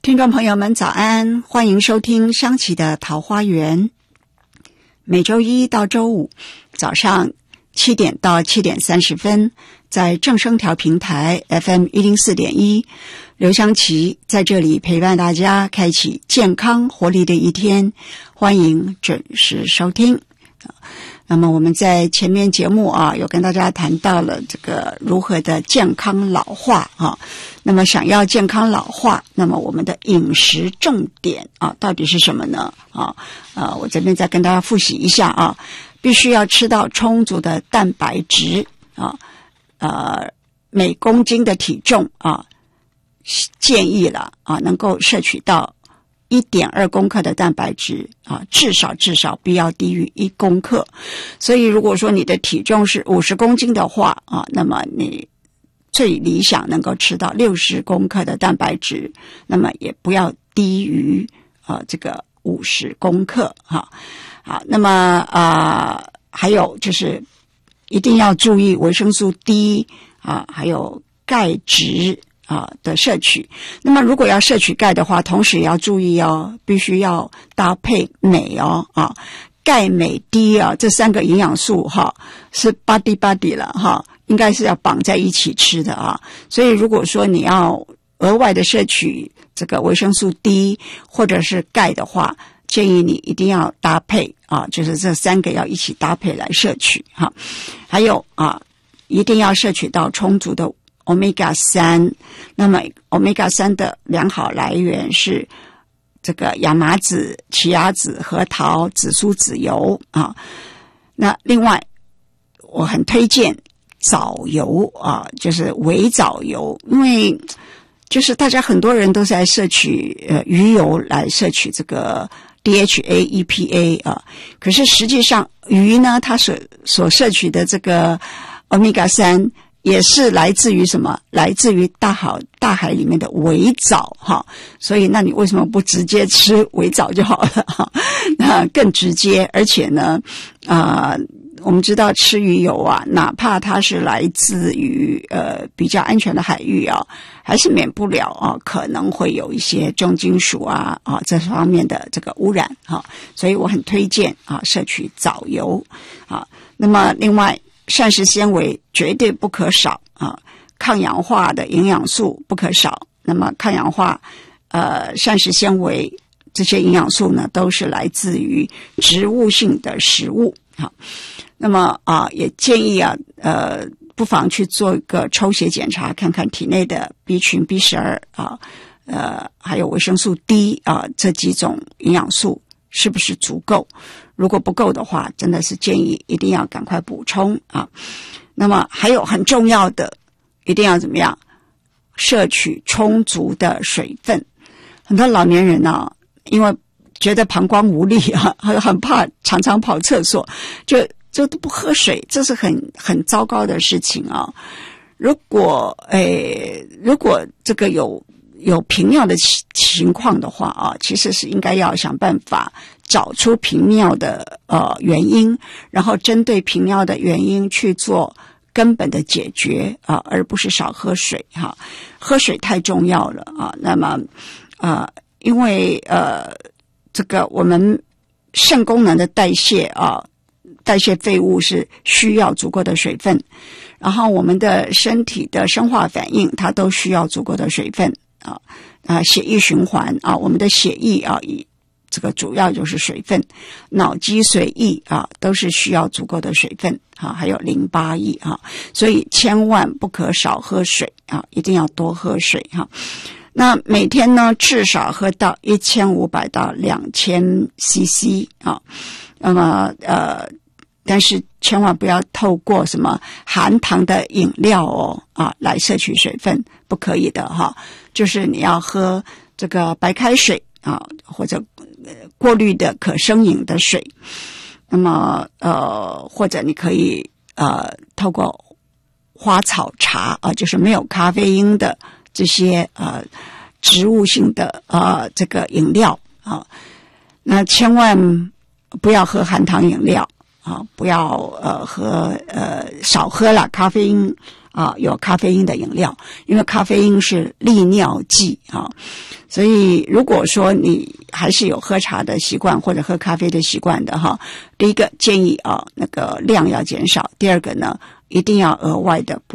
听众朋友们早安，欢迎收听香琪的桃花源。每周一到周五早上7点到7点30分，在正声调频台 FM104.1，刘香琪在这里陪伴大家，开启健康活力的一天，欢迎准时收听。那么我们在前面节目有跟大家谈到了这个如何的健康老化那么想要健康老化，那么我们的饮食重点到底是什么呢？我这边再跟大家复习一下必须要吃到充足的蛋白质每公斤的体重建议了能够摄取到1.2公克的蛋白质至少不要低于1公克。所以如果说你的体重是50公斤的话那么你最理想能够吃到60公克的蛋白质，那么也不要低于这个50公克好，那么还有就是一定要注意维生素 D 还有钙质的摄取。那么如果要摄取钙的话，同时也要注意必须要搭配镁钙镁 D 这3个营养素是 body 了应该是要绑在一起吃的所以如果说你要额外的摄取这个维生素 D 或者是钙的话，建议你一定要搭配就是这3个要一起搭配来摄取还有一定要摄取到充足的 Omega 3。那么 Omega 3的良好来源是这个亚麻籽、奇亚籽、核桃、紫苏籽油那另外我很推荐藻油就是微藻油，因为就是大家很多人都在摄取鱼油来摄取这个 DHA EPA 可是实际上鱼呢它所摄取的这个 Omega 3也是来自于什么？来自于大海里面的微藻所以那你为什么不直接吃微藻就好了那更直接，而且呢我们知道吃鱼油哪怕它是来自于比较安全的海域还是免不了可能会有一些重金属这方面的这个污染所以我很推荐摄取藻油那么另外膳食纤维绝对不可少抗氧化的营养素不可少。那么抗氧化膳食纤维这些营养素呢都是来自于植物性的食物那么也建议不妨去做一个抽血检查，看看体内的 B 群 B12还有维生素 D 这几种营养素是不是足够。如果不够的话，真的是建议一定要赶快补充那么还有很重要的，一定要怎么样？摄取充足的水分。很多老年人因为觉得膀胱无力很怕常常跑厕所，就都不喝水，这是很糟糕的事情如果这个有频尿的情况的话其实是应该要想办法找出频尿的原因，然后针对频尿的原因去做根本的解决而不是少喝水喝水太重要了那么因为这个我们肾功能的代谢废物是需要足够的水分，然后我们的身体的生化反应它都需要足够的水分血液循环我们的血液这个主要就是水分，脑脊髓液都是需要足够的水分还有淋巴液所以千万不可少喝水一定要多喝水那每天呢至少喝到1500到2000 cc 那么但是千万不要透过什么含糖的饮料来摄取水分，不可以的就是你要喝这个白开水或者过滤的可生饮的水。那么或者你可以透过花草茶就是没有咖啡因的这些植物性的这个饮料那千万不要喝含糖饮料不要少喝了咖啡因有咖啡因的饮料，因为咖啡因是利尿剂所以如果说你还是有喝茶的习惯或者喝咖啡的习惯的哈，第一个建议那个量要减少，第二个呢一定要额外的